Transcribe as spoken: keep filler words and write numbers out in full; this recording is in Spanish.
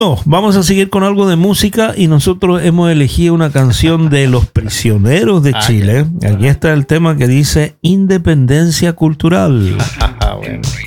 No, vamos a seguir con algo de música y nosotros hemos elegido una canción de Los Prisioneros de Chile. Aquí está el tema que dice Independencia Cultural. Bueno.